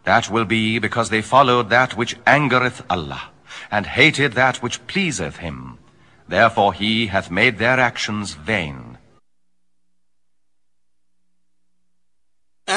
That will be because they followed that which angereth Allah, and hated that which pleaseth him. Therefore he hath made their actions vain.